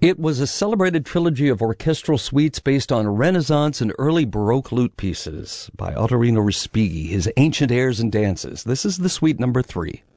It was a celebrated trilogy of orchestral suites based on Renaissance and early Baroque lute pieces by Ottorino Respighi, his Ancient Airs and Dances. This is the suite number 3.